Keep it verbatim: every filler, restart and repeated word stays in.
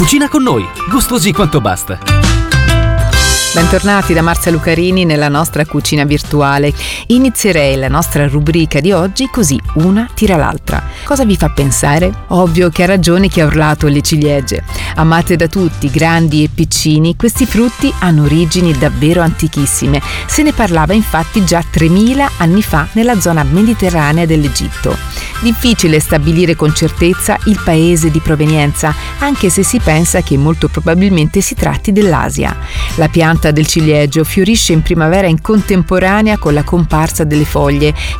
Cucina con noi, gustosi quanto basta. Bentornati da Marzia Lucarini nella nostra cucina virtuale. Inizierei la nostra rubrica di oggi così, una tira l'altra. Cosa vi fa pensare? Ovvio che ha ragione chi ha urlato le ciliegie. Amate da tutti, grandi e piccini, questi frutti hanno origini davvero antichissime. Se ne parlava infatti già tremila anni fa nella zona mediterranea dell'Egitto. Difficile stabilire con certezza il paese di provenienza, anche se si pensa che molto probabilmente si tratti dell'Asia. La pianta del ciliegio fiorisce in primavera in contemporanea con la comparsa delle foglie